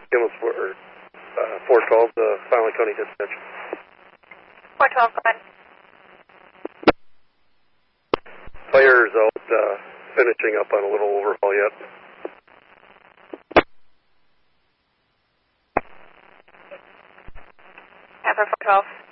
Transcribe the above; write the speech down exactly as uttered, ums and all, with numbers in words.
Kimmels for uh, four twelve, the Fallon County Dispatch. four twelve, go ahead. Fire's out, uh, finishing up on a little overhaul yet. And for four twelve.